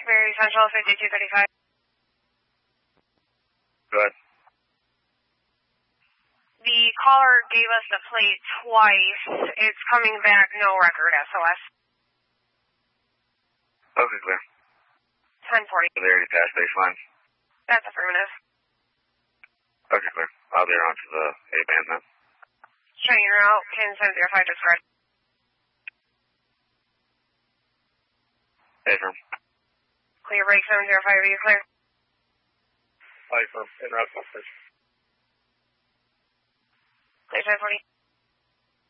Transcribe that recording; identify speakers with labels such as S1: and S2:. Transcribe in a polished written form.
S1: Very Central 5235.
S2: Go ahead.
S1: The caller gave us the plate twice. It's coming back, no record, SOS.
S2: Okay, clear.
S1: 1040.
S2: They already passed baseline.
S1: That's affirmative.
S2: Okay, clear. I'll be around to the A-band then.
S1: Training route, pin 705, discard.
S2: A-firm.
S1: Clear break 705, are you clear?
S2: A-firm. En route, please.
S1: Clear 1040.